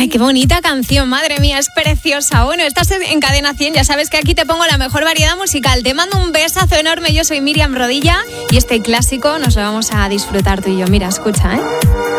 Ay, qué bonita canción, madre mía, es preciosa. Bueno, estás en Cadena 100, ya sabes que aquí te pongo la mejor variedad musical. Te mando un besazo enorme, yo soy Miriam Rodilla y este clásico nos lo vamos a disfrutar tú y yo. Mira, escucha, ¿eh?